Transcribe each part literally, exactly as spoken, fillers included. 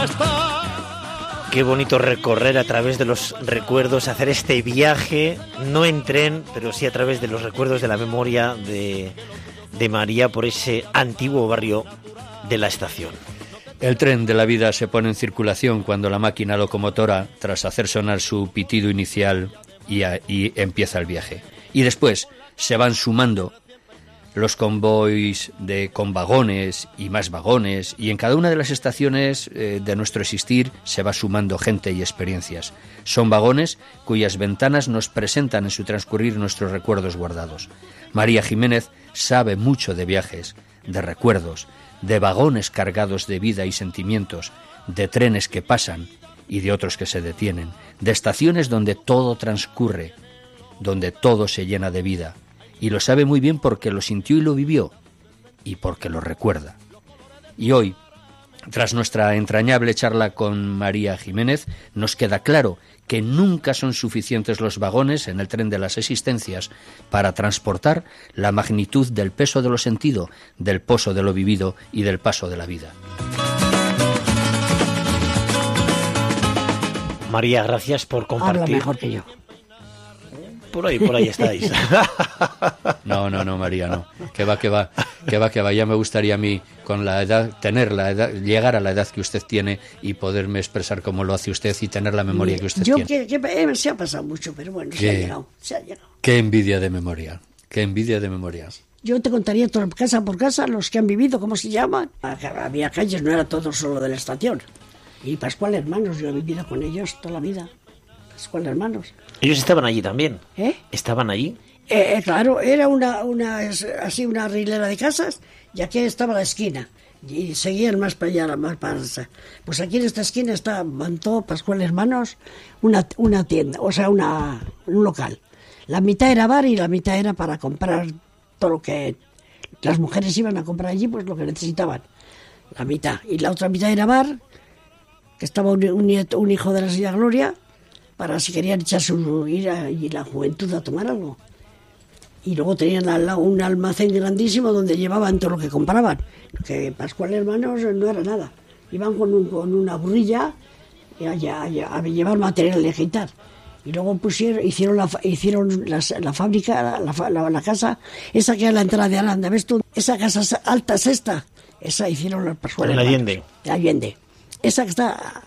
está. Qué bonito recorrer a través de los recuerdos, hacer este viaje, no en tren, pero sí a través de los recuerdos de la memoria de, de María por ese antiguo barrio de la Estación. El tren de la vida se pone en circulación cuando la máquina locomotora, tras hacer sonar su pitido inicial, y, a, y empieza el viaje. Y después se van sumando los convoys de, con vagones y más vagones, y en cada una de las estaciones eh, de nuestro existir se va sumando gente y experiencias. Son vagones cuyas ventanas nos presentan en su transcurrir nuestros recuerdos guardados. María Jiménez sabe mucho de viajes, de recuerdos, de vagones cargados de vida y sentimientos, de trenes que pasan y de otros que se detienen, de estaciones donde todo transcurre, donde todo se llena de vida, y lo sabe muy bien porque lo sintió y lo vivió, y porque lo recuerda. Y hoy, tras nuestra entrañable charla con María Jiménez, nos queda claro que nunca son suficientes los vagones en el tren de las existencias para transportar la magnitud del peso de lo sentido, del pozo de lo vivido y del paso de la vida. María, gracias por compartir. Habla mejor que yo. Por ahí, por ahí estáis. No, no, no, María, no. Que va, que va, que va, que va. Ya me gustaría a mí, con la edad, tener la edad, llegar a la edad que usted tiene y poderme expresar como lo hace usted y tener la memoria que usted yo tiene. Yo que, que eh, se ha pasado mucho, pero bueno, se ha llegado, se ha llegado. Qué envidia de memoria, qué envidia de memoria. Yo te contaría todo, casa por casa, los que han vivido, ¿cómo se llaman? Había calles, no era todo solo de la estación. Y Pascual Hermanos, yo he vivido con ellos toda la vida. Pascual Hermanos. ¿Ellos estaban allí también? ¿Eh? ¿Estaban allí? Eh, eh, claro, era una, una así una hilera de casas, y aquí estaba la esquina. Y seguían más para allá, más para allá. Pues aquí en esta esquina está, montó Pascual Hermanos una, una tienda, o sea, una, un local. La mitad era bar y la mitad era para comprar todo lo que las mujeres iban a comprar allí, pues lo que necesitaban. La mitad. Y la otra mitad era bar, que estaba un, un, nieto, un hijo de la señora Gloria, para si querían echarse un, ir a y la juventud a tomar algo. Y luego tenían al lado un almacén grandísimo donde llevaban todo lo que compraban. Que Pascual Hermanos no era nada. Iban con, un, con una burrilla y allá, allá, a llevar material de gitar. Y luego pusieron, hicieron la, hicieron la, la fábrica, la, la, la casa, esa que es la entrada de Aranda, ¿ves tú? Esa casa alta es esta. Esa hicieron los Pascual Hermanos. En Allende. De Allende. Esa que está,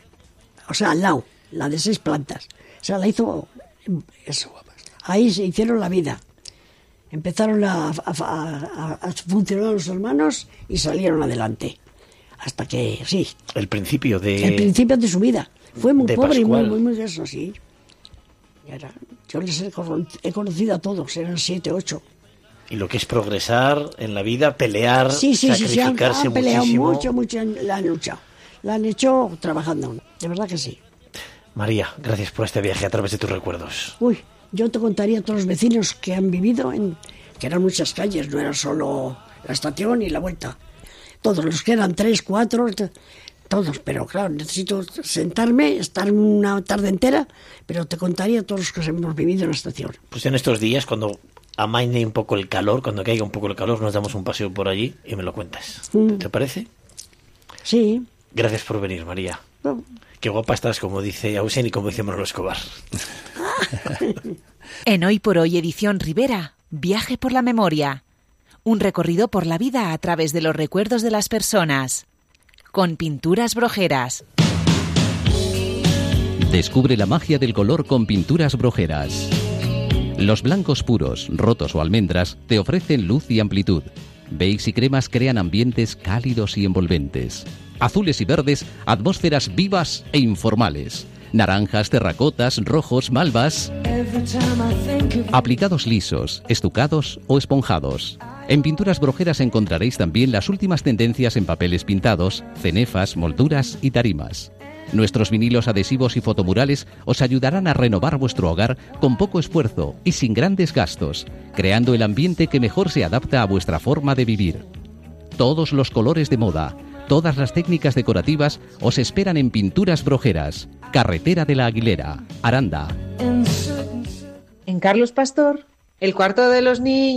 o sea, al lado, la de seis plantas. O sea, la hizo eso. Ahí se hicieron la vida. Empezaron a, a, a, a funcionar los hermanos y salieron adelante. Hasta que, sí. El principio de... El principio de su vida. Fue muy pobre Pascual. y muy, muy, muy eso, sí. Era, yo les he, he conocido a todos, eran siete, ocho. Y lo que es progresar en la vida, pelear, sí, sí, sacrificarse sí, sí, han, han peleado muchísimo. mucho, mucho, la han luchado. La han hecho trabajando, de verdad que sí. María, gracias por este viaje a través de tus recuerdos. Uy, yo te contaría a todos los vecinos que han vivido en... que eran muchas calles, no era solo la estación y la vuelta. Todos los que eran tres, cuatro, todos, pero claro, necesito sentarme, estar una tarde entera, pero te contaría a todos los que hemos vivido en la estación. Pues en estos días, cuando amaine un poco el calor, cuando caiga un poco el calor, nos damos un paseo por allí y me lo cuentas. Mm. ¿Te parece? Sí. Gracias por venir, María. No. Qué guapa estás, como dice Ausen y como dice Manolo Escobar. En Hoy por Hoy, edición Rivera, viaje por la memoria. Un recorrido por la vida a través de los recuerdos de las personas. Con Pinturas Brojeras. Descubre la magia del color con Pinturas Brojeras. Los blancos puros, rotos o almendras te ofrecen luz y amplitud. Beige y cremas crean ambientes cálidos y envolventes. Azules y verdes, atmósferas vivas e informales. Naranjas, terracotas, rojos, malvas. Aplicados lisos, estucados o esponjados. En Pinturas Brojeras encontraréis también las últimas tendencias en papeles pintados, cenefas, molduras y tarimas. Nuestros vinilos adhesivos y fotomurales os ayudarán a renovar vuestro hogar con poco esfuerzo y sin grandes gastos, creando el ambiente que mejor se adapta a vuestra forma de vivir. Todos los colores de moda, todas las técnicas decorativas os esperan en Pinturas Brojeras, Carretera de la Aguilera, Aranda. En Carlos Pastor, el cuarto de los niños.